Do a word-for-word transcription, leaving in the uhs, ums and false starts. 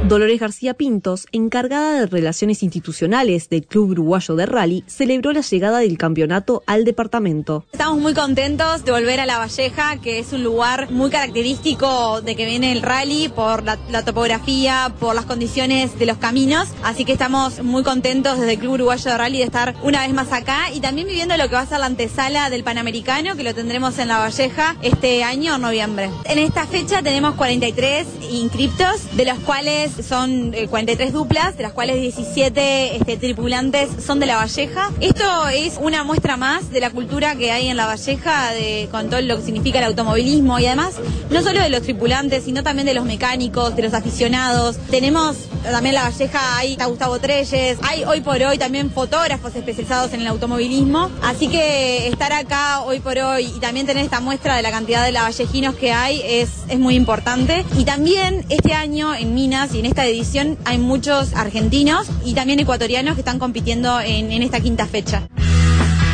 Dolores García Pintos, encargada de Relaciones Institucionales del Club Uruguayo de Rally, celebró la llegada del campeonato al departamento. Estamos muy contentos de volver a La Valleja, que es un lugar muy característico de que viene el rally por la, la topografía, por las condiciones de los caminos, así que estamos muy contentos desde el Club Uruguayo de Rally de estar una vez más acá y también viviendo lo que va a ser la antesala del Panamericano, que lo tendremos en La Valleja este año, en noviembre. En esta fecha tenemos cuarenta y tres inscriptos, de los cuales son cuarenta y tres duplas, de las cuales diecisiete este, tripulantes son de La Valleja. Esto es una muestra más de la cultura que hay en La Valleja, de, con todo lo que significa el automovilismo y además no solo de los tripulantes, sino también de los mecánicos, de los aficionados. Tenemos también en La Valleja, ahí está Gustavo Trelles, hay hoy por hoy también fotógrafos especializados en el automovilismo, así que estar acá hoy por hoy y también tener esta muestra de la cantidad de lavallejinos que hay es, es muy importante. Y también este año en Minas y en esta edición hay muchos argentinos y también ecuatorianos que están compitiendo en, en esta quinta fecha.